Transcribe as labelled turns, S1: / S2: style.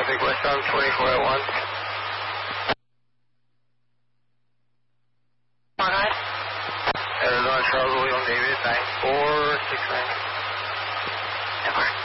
S1: traffic westbound 24 at 1. Arizona Charles William David 9469.